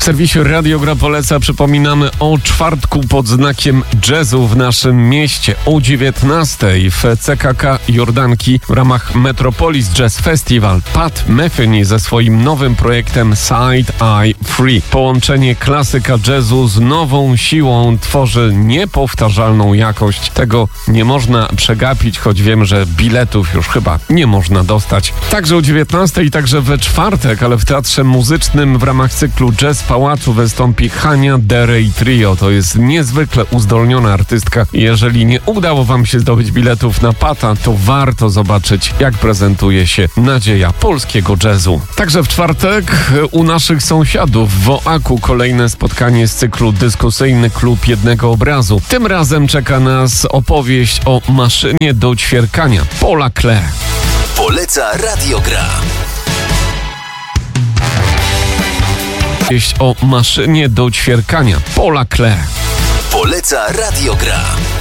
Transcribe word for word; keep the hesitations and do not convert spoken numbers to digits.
serwisie Radio Gra poleca przypominamy o czwartku pod znakiem jazzu w naszym mieście o dziewiętnastej w C K K Jordanki w ramach Metropolis Jazz Festival. Pat Metheny ze swoim nowym projektem Side Eye Free. Połączenie klasyka jazzu z nową siłą tworzy niepowtarzalną jakość. Tego nie można przegapić, choć wiem, że biletów już chyba nie można dostać. Także o dziewiętnastej i także we czwartek, ale w Teatrze Muzycznym w ramach cyklu Jazz Pałacu wystąpi Hania Derej Trio. To jest niezwykle uzdolniona artystka. Jeżeli nie udało wam się zdobyć biletów na Pata, to warto zobaczyć, jak prezentuje się nadzieja polskiego jazzu. Także w czwartek u naszych sąsiadów w Oaku kolejne spotkanie z cyklu Dyskusyjny Klub Jednego Obrazu. Tym razem czeka nas opowieść o maszynie do ćwierkania Paula Klee. Poleca Radio Gra. Opowieść o maszynie do ćwierkania Paula Klee. Poleca Radio Gra.